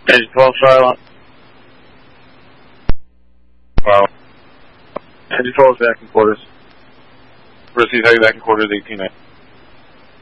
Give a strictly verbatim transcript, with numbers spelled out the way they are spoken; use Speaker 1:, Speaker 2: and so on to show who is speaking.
Speaker 1: Engine twelve silent. Wow. Engine twelve is back in quarters. Proceed heading back in quarters eighteen nine.